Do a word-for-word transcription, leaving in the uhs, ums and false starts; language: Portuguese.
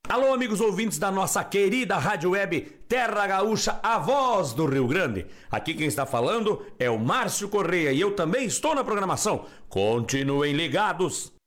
Alô, amigos ouvintes da nossa querida Rádio Web Terra Gaúcha, a voz do Rio Grande. Aqui quem está falando é o Márcio Correia e eu também estou na programação. Continuem ligados.